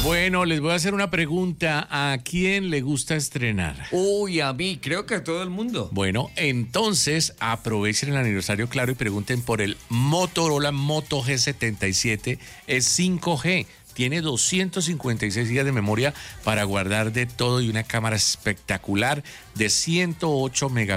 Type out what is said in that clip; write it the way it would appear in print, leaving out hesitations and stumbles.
Bueno, les voy a hacer una pregunta. ¿A quién le gusta estrenar? Uy, a mí, creo que a todo el mundo. Bueno, entonces aprovechen el aniversario, claro, y pregunten por el Motorola Moto G77. Es 5G. Tiene 256 GB de memoria para guardar de todo y una cámara espectacular de 108 megapíxeles.